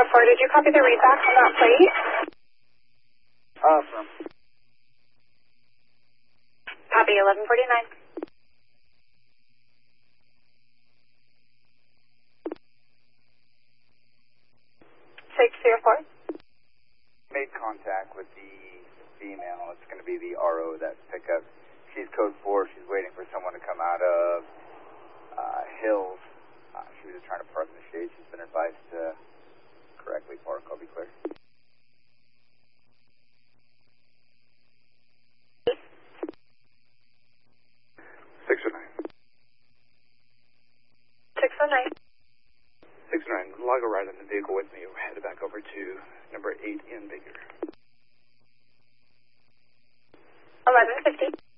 604, did you copy the readback on that plate? Awesome. Copy 1149. 604. Made contact with the female. It's going to be the RO that pickup. She's code 4. She's waiting for someone to come out of Hills. She was just trying to park in the shade. She's been advised to correctly park. I'll be clear. 609. 609. 609. Log a ride in the vehicle with me. We're headed back over to number 8 in Baker. 1150.